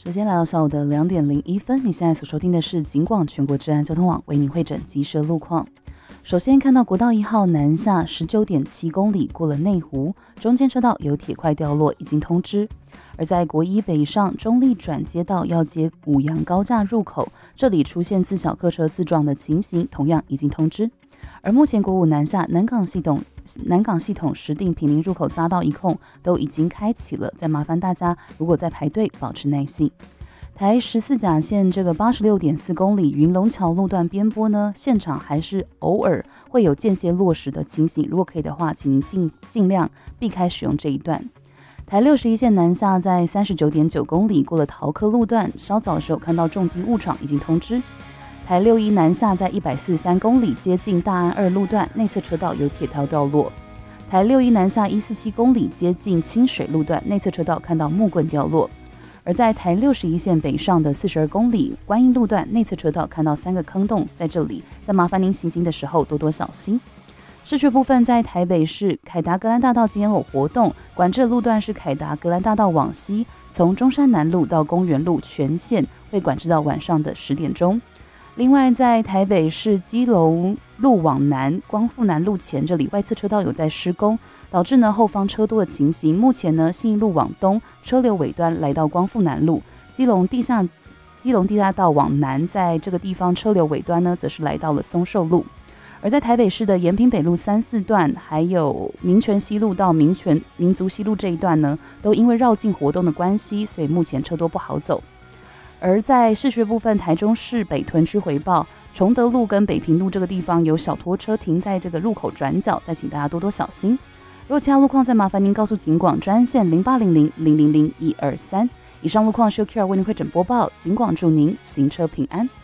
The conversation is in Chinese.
时间来到下午的2点01分，你现在所收听的是警广全国治安交通网为您汇整即时路况。首先看到国道1号南下 19.7 公里过了内湖，中间车道有铁块掉落，已经通知。而在国一北上中立转接道要接五羊高架入口，这里出现自小客车自撞的情形，同样已经通知。而目前国五南下南港系统石碇坪林入口匝道一控都已经开启了，再麻烦大家如果在排队保持耐性。台14甲线这个 86.4 公里云龙桥路段边坡呢，现场还是偶尔会有间歇落石的情形，如果可以的话，请您尽量避开使用这一段。台61线南下在 39.9 公里过了桃科路段，稍早的时候看到重机误闯，已经通知。台61南下在143公里接近大安2路段，内侧车道有铁条掉落。台61南下147公里接近清水路段，内侧车道看到木棍掉落。而在台61线北上的42公里观音路段，内侧车道看到3个坑洞，在这里再麻烦您行经的时候多多小心。市区部分在台北市凯达格兰大道今天有活动，管制路段是凯达格兰大道往西，从中山南路到公园路全线会管制到晚上的10点钟。另外在台北市基隆路往南光复南路前，这里外侧车道有在施工，导致呢后方车多的情形。目前呢信义路往东车流尾端来到光复南路，基隆地下道往南，在这个地方车流尾端呢则是来到了松寿路。而在台北市的延平北路3、4段，还有民权西路到民族西路这一段呢，都因为绕境活动的关系，所以目前车多不好走。而在市区部分，台中市北屯区回报，崇德路跟北平路这个地方有小拖车停在这个路口转角，再请大家多多小心。如果其他路况，再麻烦您告诉警广专线0800000123。以上路况是由 Kira 为您会诊播报，警广祝您行车平安。